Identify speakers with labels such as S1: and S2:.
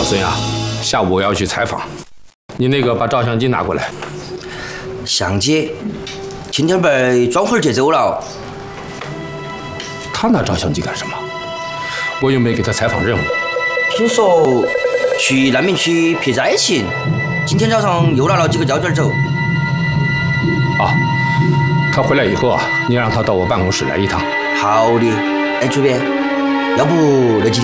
S1: 孙啊，下午我要去采访，你那个把照相机拿过来。
S2: 相机今天被庄慧儿接走了。
S1: 他拿照相机干什么？我又没给他采访任务。
S2: 听说去难民区撇灾情，今天早上又拿了几个胶卷走。
S1: 啊，他回来以后啊，你让他到我办公室来一趟。
S2: 好的，哎，主编，要不那几天。